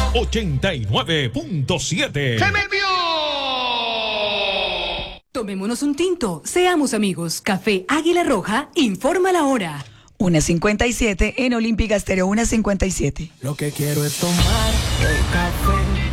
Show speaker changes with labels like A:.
A: 89.7.
B: ¡Se me vio!
C: Tomémonos un tinto, seamos amigos. Café Águila Roja, informa la hora.
D: 1:57 en Olímpica Estéreo, 1:57.
E: Lo que quiero es tomar el café